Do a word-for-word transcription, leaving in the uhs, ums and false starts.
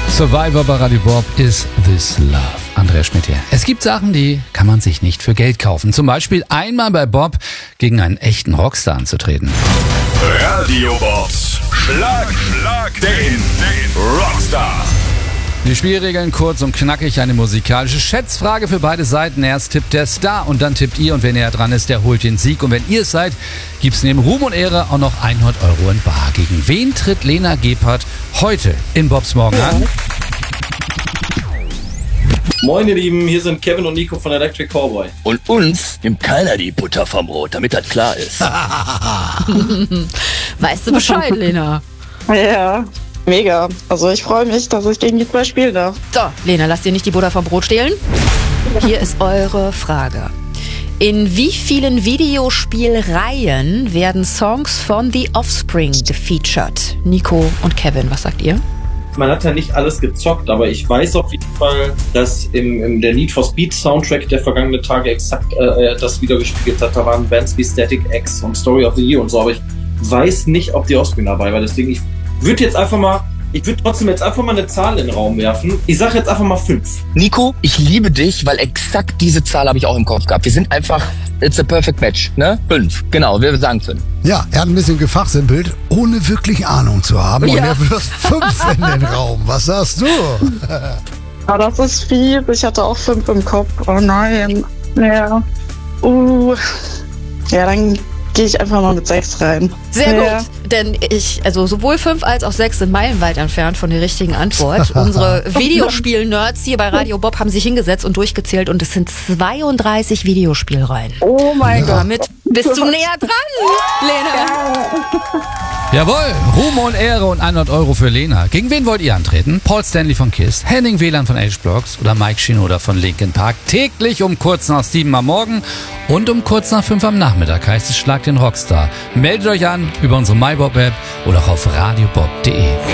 Survivor bei Radio Bob, Is This Love? Andrea Schmidt hier. Es gibt Sachen, die kann man sich nicht für Geld kaufen. Zum Beispiel einmal bei Bob gegen einen echten Rockstar anzutreten. Radio Bobs Schlag, Schlag den, den Rockstar. Die Spielregeln kurz und knackig, eine musikalische Schätzfrage für beide Seiten. Erst tippt der Star und dann tippt ihr, und wer näher dran ist, der holt den Sieg. Und wenn ihr es seid, gibt's neben Ruhm und Ehre auch noch hundert Euro in bar. Gegen wen tritt Lena Gebhardt heute in Bobs Morgen an? Moin ihr Lieben, hier sind Kevin und Nico von Electric Cowboy. Und uns nimmt keiner die Butter vom Brot, damit das klar ist. Weißt du Bescheid, Lena? Ja, mega. Also ich freue mich, dass ich gegen die zwei spielen darf. So, Lena, lasst ihr nicht die Butter vom Brot stehlen. Hier ist eure Frage. In wie vielen Videospielreihen werden Songs von The Offspring gefeatured? Nico und Kevin, was sagt ihr? Man hat ja nicht alles gezockt, aber ich weiß auf jeden Fall, dass im, im der Need for Speed Soundtrack der vergangenen Tage exakt äh, das wieder gespielt hat. Da waren Bands wie Static X und Story of the Year und so, aber ich weiß nicht, ob die Offspring dabei war. Deswegen, ich würde jetzt einfach mal, ich würde trotzdem jetzt einfach mal eine Zahl in den Raum werfen. Ich sage jetzt einfach mal fünf. Nico, ich liebe dich, weil exakt diese Zahl habe ich auch im Kopf gehabt. Wir sind einfach, it's a perfect match, ne? Fünf, genau, wir sagen fünf. Ja, er hat ein bisschen gefachsimpelt, ohne wirklich Ahnung zu haben. Ja. Und er wirft fünf in den Raum. Was sagst du? Aber das ist fies. Ich hatte auch fünf im Kopf. Oh nein. Ja. Uh. Ja, dann gehe ich einfach mal mit sechs rein. Sehr ja. gut, denn ich, also sowohl fünf als auch sechs sind meilenweit entfernt von der richtigen Antwort. Unsere Videospiel-Nerds hier bei Radio Bob haben sich hingesetzt und durchgezählt und es sind zweiunddreißig Videospielreihen. Oh mein Gott. Damit bist du näher dran, Lena. Jawohl, Ruhm und Ehre und hundert Euro für Lena. Gegen wen wollt ihr antreten? Paul Stanley von Kiss, Henning Wieland von H-Blocks oder Mike Shinoda von Linkin Park? Täglich um kurz nach sieben am Morgen und um kurz nach fünf am Nachmittag heißt es Schlag den Rockstar. Meldet euch an über unsere MyBob-App oder auch auf radiobob punkt de.